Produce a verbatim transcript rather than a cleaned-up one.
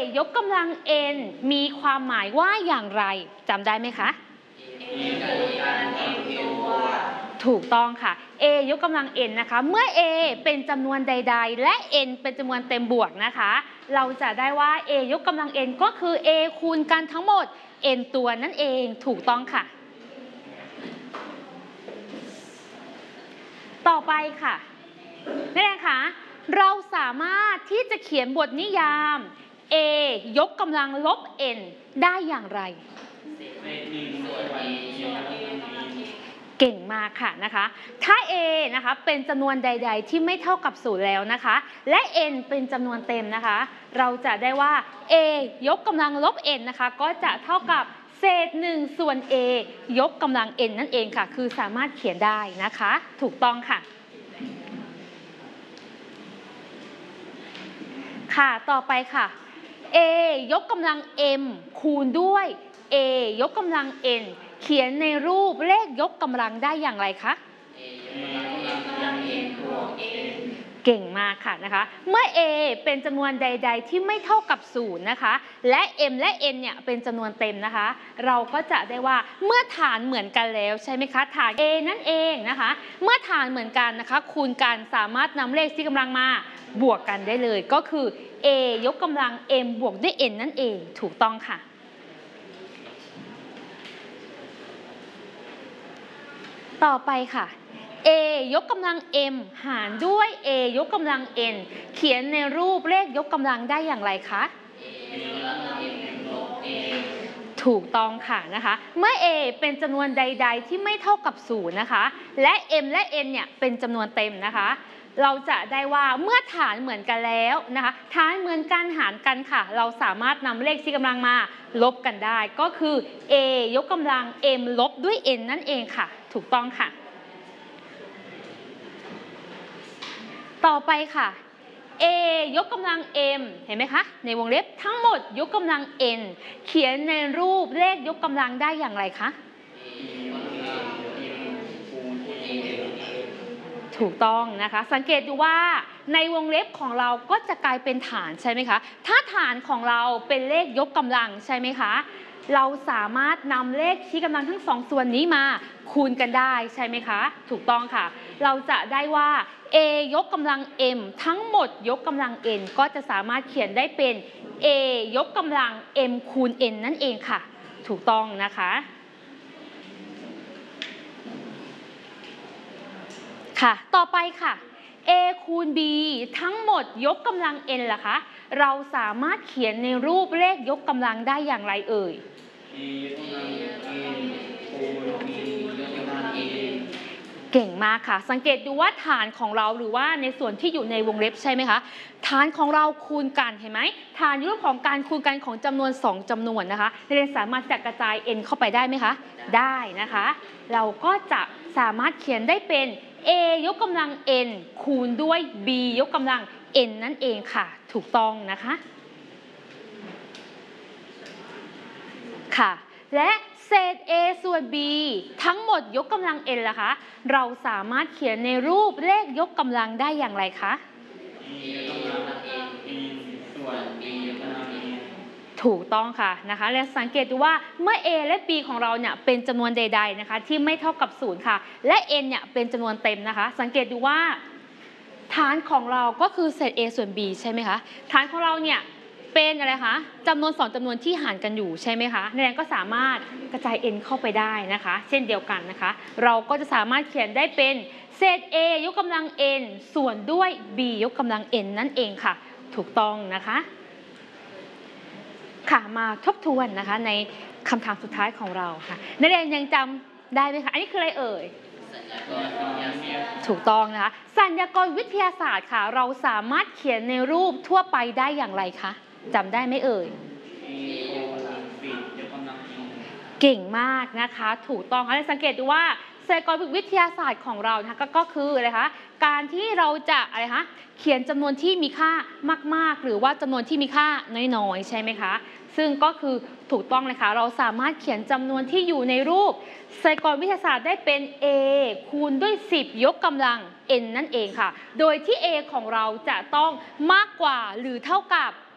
ยกกำลัง n มีความหมายว่าอย่างไรจำได้ไหมคะ a คือการเต็มตัวถูกต้องค่ะ a ยกกำลัง n นะคะเมื่อ a เป็นจำนวนใดๆและ n เป็นจำนวนเต็มบวกนะคะเราจะได้ว่า a ยกกำลัง n ก็คือ a คูณกันทั้งหมด n ตัวนั่นเองถูกต้องค่ะต่อไปค่ะนี่แหละค่ะเราสามารถที่จะเขียนบทนิยาม a ยกกำลังลบ n ได้อย่างไรเก่งมากค่ะนะคะถ้า a นะคะเป็นจำนวนใดๆที่ไม่เท่ากับศูนย์แล้วนะคะและ n เป็นจำนวนเต็มนะคะเราจะได้ว่า a ยกกำลังลบ n นะคะก็จะเท่ากับเศษหนึ่งส่วน a ยกกำลัง n นั่นเองค่ะคือสามารถเขียนได้นะคะถูกต้องค่ะค่ะต่อไปค่ะ a ยกกำลัง m คูณด้วย a ยกกำลัง n เขียนในรูปเลขยกกำลังได้อย่างไรคะเก่งมากค่ะนะคะเมื่อ a เป็นจำนวนใดๆที่ไม่เท่ากับศูนย์นะคะและ m และ n เนี่ยเป็นจำนวนเต็มนะคะเราก็จะได้ว่าเมื่อฐานเหมือนกันแล้วใช่ไหมคะฐาน a นั่นเองนะคะเมื่อฐานเหมือนกันนะคะคูณกันสามารถนำเลขที่กำลังมาบวกกันได้เลยก็คือ a ยกกำลัง m บวกด้วย n นั่นเองถูกต้องค่ะต่อไปค่ะ a ยกกำลัง m หารด้วย a ยกกำลัง n เขียนในรูปเลขยกกำลังได้อย่างไรคะ ถูกต้องค่ะนะคะเมื่อ a เป็นจำนวนใดๆที่ไม่เท่ากับศูนย์นะคะและ m และ n เนี่ยเป็นจำนวนเต็มนะคะเราจะได้ว่าเมื่อฐานเหมือนกันแล้วนะคะฐานเหมือนกันหารกันค่ะเราสามารถนำเลขที่กำลังมาลบกันได้ก็คือ a ยกกำลัง m ลบด้วย n นั่นเองค่ะถูกต้องค่ะต่อไปค่ะ a ยกกำลัง m เห็นไหมคะในวงเล็บทั้งหมดยกกำลัง n เขียนในรูปเลขยกกำลังได้อย่างไรคะถูกต้องนะคะสังเกตดูว่าในวงเล็บของเราก็จะกลายเป็นฐานใช่ไหมคะถ้าฐานของเราเป็นเลขยกกำลังใช่ไหมคะเราสามารถนำเลขชี้กำลังทั้งสองส่วนนี้มาคูณกันได้ใช่ไหมคะถูกต้องค่ะเราจะได้ว่า a ยกกำลัง m ทั้งหมดยกกำลัง n ก็จะสามารถเขียนได้เป็น a ยกกำลัง m คูณ n นั่นเองค่ะถูกต้องนะคะค่ะต่อไปค่ะ a คูณ b ทั้งหมดยกกำลัง n ล่ะคะเราสามารถเขียนในรูปเลขยกกำลังได้อย่างไรเอ่ย a ยกกำลัง n คูณ b ยกกำลัง n เก่งมากค่ะสังเกตดูว่าฐานของเราหรือว่าในส่วนที่อยู่ในวงเล็บใช่ไหมคะฐานของเราคูณกันเห็นไหมฐานรูปของการคูณกันของจำนวนสองจำนวนนะคะนักเรียนสามารถจะกระจาย n เข้าไปได้ไหมคะได้นะคะเราก็จะสามารถเขียนได้เป็น a ยกกำลัง n คูณด้วย b ยกกำลัง n นั่นเองค่ะถูกต้องนะคะค่ะและเศษ a ส่วน b ทั้งหมดยกกำลัง n ล่ะคะเราสามารถเขียนในรูปเลขยกกำลังได้อย่างไรคะ a ยกกำลัง nส่วน b ยกกำลัง n ถูกต้องค่ะนะคะและสังเกตดูว่าเมื่อ a และ b ของเราเนี่ยเป็นจำนวนใดๆนะคะที่ไม่เท่ากับศูนย์ค่ะและ n เนี่ยเป็นจำนวนเต็มนะคะสังเกตดูว่าฐานของเราก็คือเศษ a ส่วน b ใช่ไหมคะฐานของเราเนี่ยเป็นอะไรคะจำนวนสองจำนวนที่หารกันอยู่ใช่ไหมคะนักเรียนก็สามารถกระจาย n เข้าไปได้นะคะเช่นเดียวกันนะคะเราก็จะสามารถเขียนได้เป็นเศษ a ยกกำลัง n ส่วนด้วย b ยกกำลัง n นั่นเองค่ะถูกต้องนะคะค่ะมาทบทวนนะคะในคำถามสุดท้ายของเราค่ะนักเรียนยังจำได้ไหมคะอันนี้คืออะไรเอ่ยถูกต้องนะคะสัญญากรวิทยาศาสตร์ค่ะเราสามารถเขียนในรูปทั่วไปได้อย่างไรคะจำได้ไหมเอ่ยเก่งมากนะคะถูกต้องค่ะสังเกตดูว่าสัญญากรวิทยาศาสตร์ของเรานะคะก็คืออะไรคะการที่เราจะอะไรคะเขียนจำนวนที่มีค่ามากๆหรือว่าจำนวนที่มีค่าน้อยๆใช่ไหมคะซึ่งก็คือถูกต้องเลยค่ะเราสามารถเขียนจำนวนที่อยู่ในรูปไซกรวิทยาศาสตร์ได้เป็น a คูณด้วยสิบยกกำลัง n นั่นเองค่ะโดยที่ a ของเราจะต้องมากกว่าหรือเท่ากับ